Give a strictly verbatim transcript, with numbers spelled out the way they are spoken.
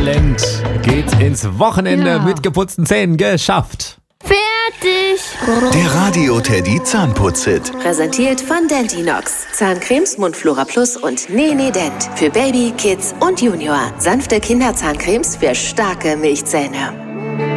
Talent geht ins Wochenende Ja. mit geputzten Zähnen geschafft. Fertig. Der Radio Teddy Zahnputz-Hit. Präsentiert von Dentinox. Zahncremes, Mundflora Plus und Nene Dent. Für Baby, Kids und Junior. Sanfte Kinderzahncremes für starke Milchzähne.